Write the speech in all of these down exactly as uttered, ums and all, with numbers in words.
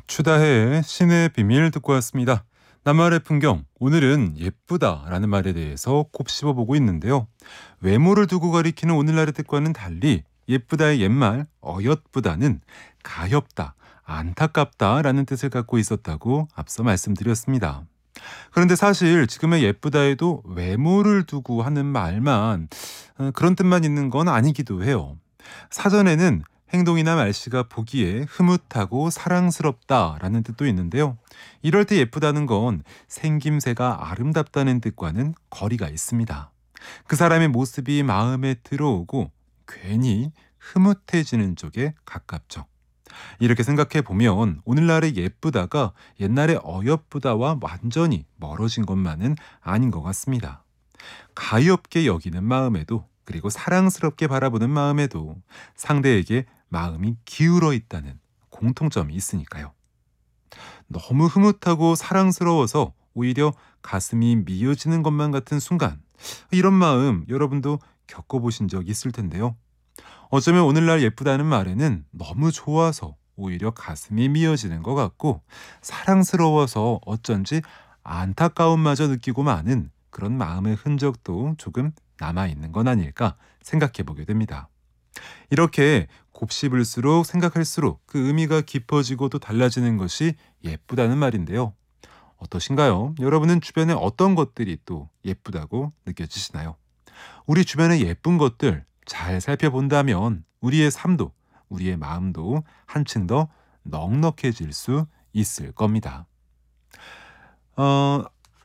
추다해의 신의 비밀 듣고 왔습니다. 낱말의 풍경, 오늘은 예쁘다라는 말에 대해서 곱씹어보고 있는데요. 외모를 두고 가리키는 오늘날의 뜻과는 달리 예쁘다의 옛말 어엿부다는 가엾다, 안타깝다라는 뜻을 갖고 있었다고 앞서 말씀드렸습니다. 그런데 사실 지금의 예쁘다에도 외모를 두고 하는 말만 어, 그런 뜻만 있는 건 아니기도 해요. 사전에는 행동이나 말씨가 보기에 흐뭇하고 사랑스럽다라는 뜻도 있는데요. 이럴 때 예쁘다는 건 생김새가 아름답다는 뜻과는 거리가 있습니다. 그 사람의 모습이 마음에 들어오고 괜히 흐뭇해지는 쪽에 가깝죠. 이렇게 생각해 보면 오늘날의 예쁘다가 옛날의 어여쁘다와 완전히 멀어진 것만은 아닌 것 같습니다. 가엾게 여기는 마음에도, 그리고 사랑스럽게 바라보는 마음에도 상대에게 마음이 기울어 있다는 공통점이 있으니까요. 너무 흐뭇하고 사랑스러워서 오히려 가슴이 미어지는 것만 같은 순간, 이런 마음 여러분도 겪어보신 적 있을 텐데요. 어쩌면 오늘날 예쁘다는 말에는 너무 좋아서 오히려 가슴이 미어지는 것 같고, 사랑스러워서 어쩐지 안타까움마저 느끼고 마는 그런 마음의 흔적도 조금 남아있는 건 아닐까 생각해 보게 됩니다. 이렇게 곱씹을수록 생각할수록 그 의미가 깊어지고 또 달라지는 것이 예쁘다는 말인데요. 어떠신가요? 여러분은 주변에 어떤 것들이 또 예쁘다고 느껴지시나요? 우리 주변의 예쁜 것들 잘 살펴본다면 우리의 삶도, 우리의 마음도 한층 더 넉넉해질 수 있을 겁니다. 어,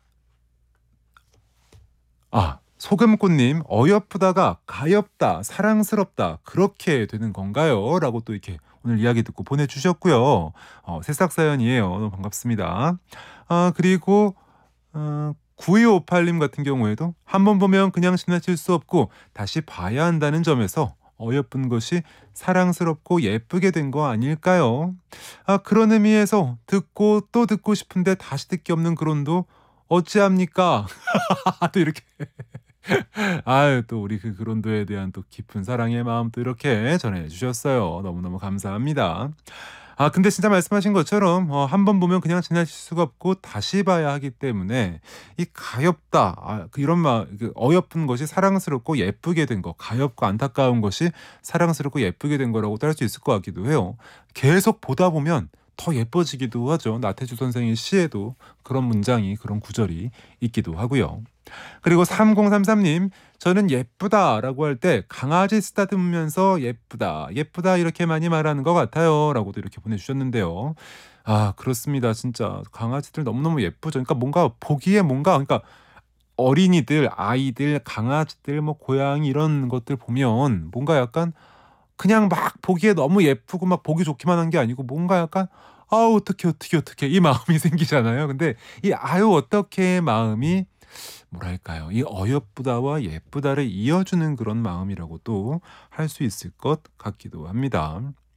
아, 소금꽃님, 어여쁘다가 가엾다, 사랑스럽다, 그렇게 되는 건가요? 라고 또 이렇게 오늘 이야기 듣고 보내주셨고요. 어, 새싹 사연이에요. 너무 반갑습니다. 아, 그리고 어, 구이오팔님 같은 경우에도 한 번 보면 그냥 지나칠 수 없고 다시 봐야 한다는 점에서 어여쁜 것이 사랑스럽고 예쁘게 된 거 아닐까요? 아, 그런 의미에서 듣고 또 듣고 싶은데 다시 듣기 없는 그론도 어찌합니까? 또 이렇게 아유, 또 우리 그 그론도에 대한 또 깊은 사랑의 마음 또 이렇게 전해주셨어요. 너무너무 감사합니다. 아, 근데 진짜 말씀하신 것처럼 어, 한 번 보면 그냥 지나칠 수가 없고 다시 봐야 하기 때문에 이 가엾다, 아, 그 이런 말, 그 어여쁜 것이 사랑스럽고 예쁘게 된 거, 가엾고 안타까운 것이 사랑스럽고 예쁘게 된 거라고도 할 수 있을 것 같기도 해요. 계속 보다 보면 더 예뻐지기도 하죠. 나태주 선생의 시에도 그런 문장이, 그런 구절이 있기도 하고요. 그리고 삼공삼삼님, 저는 예쁘다라고 할 때 강아지 쓰다듬으면서 예쁘다, 예쁘다 이렇게 많이 말하는 것 같아요. 라고도 이렇게 보내주셨는데요. 아, 그렇습니다. 진짜 강아지들 너무너무 예쁘죠. 그러니까 뭔가 보기에 뭔가, 그러니까 어린이들, 아이들, 강아지들, 뭐 고양이 이런 것들 보면 뭔가 약간 그냥 막 보기에 너무 예쁘고 막 보기 좋기만 한 게 아니고 뭔가 약간 아우 어떡해 어떡해 어떡해 이 마음이 생기잖아요. 근데 이 아유 어떡해 마음이 뭐랄까요, 이 어여쁘다와 예쁘다를 이어주는 그런 마음이라고도 할 수 있을 것 같기도 합니다.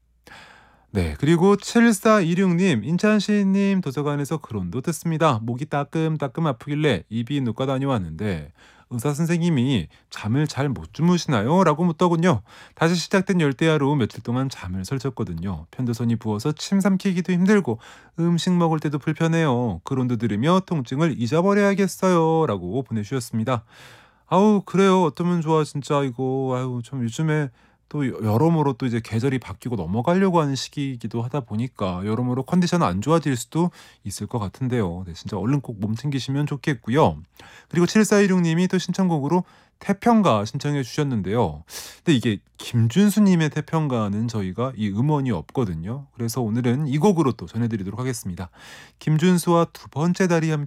네, 그리고 칠사이육님, 인찬시님 도서관에서 그론도 듣습니다. 목이 따끔따끔 아프길래 이비인후과 다녀왔는데 의사 선생님이 잠을 잘 못 주무시나요? 라고 묻더군요. 다시 시작된 열대야로 며칠 동안 잠을 설쳤거든요. 편도선이 부어서 침 삼키기도 힘들고 음식 먹을 때도 불편해요. 그론도 들으며 통증을 잊어버려야겠어요. 라고 보내주셨습니다. 아우, 그래요. 어쩌면 좋아 진짜 이거. 아유, 좀 요즘에 또 여러모로 또 이제 계절이 바뀌고 넘어가려고 하는 시기이기도 하다 보니까 여러모로 컨디션 안 좋아질 수도 있을 것 같은데요. 네, 진짜 얼른 꼭 몸 챙기시면 좋겠고요. 그리고 칠사이육님이 또 신청곡으로 태평가 신청해 주셨는데요. 근데 이게 김준수님의 태평가는 저희가 이 음원이 없거든요. 그래서 오늘은 이 곡으로 또 전해드리도록 하겠습니다. 김준수와 두 번째 달이 함께